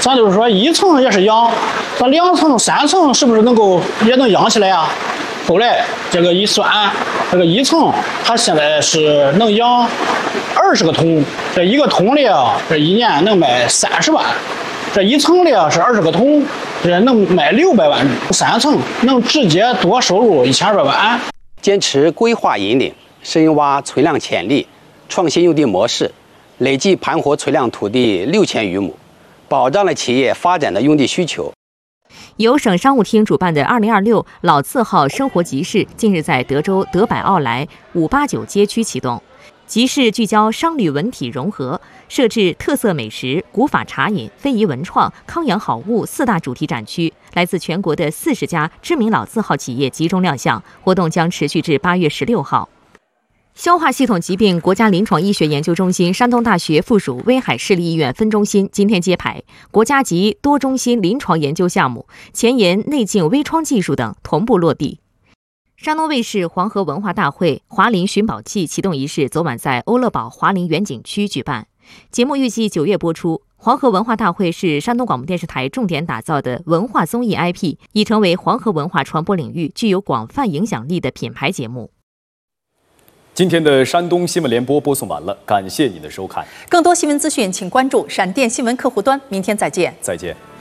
咱就是说1层也是养，咱2层、3层是不是也能养起来呀？后来这个一算，这个1层它现在是能养20个桶，这1个桶里啊，这1年能卖30万。这1层里啊是20个桶，这能卖600万，3层能直接多收入1200万。 坚持规划引领，深挖存量潜力，创新用地模式，累计盘活存量土地6000余亩，保障了企业发展的用地需求。 由省商务厅主办的2026老字号生活集市近日在德州德百奥莱589街区启动。集市聚焦商旅文体融合，设置特色美食、古法茶饮、非遗文创、康养好物4大主题展区，来自全国的40家知名老字号企业集中亮相。活动将持续至8月16号。消化系统疾病国家临床医学研究中心山东大学附属威海市立医院分中心今天揭牌，国家级多中心临床研究项目前沿内镜微创技术等同步落地。山东卫视黄河文化大会华林寻宝记启动仪式昨晚在欧乐堡华林园景区举办，节目预计9月播出。黄河文化大会是山东广播电视台重点打造的文化综艺 IP， 已成为黄河文化传播领域具有广泛影响力的品牌节目。 今天的山东新闻联播播送完了，感谢您的收看。 更多新闻资讯，请关注闪电新闻客户端。明天再见。 再见。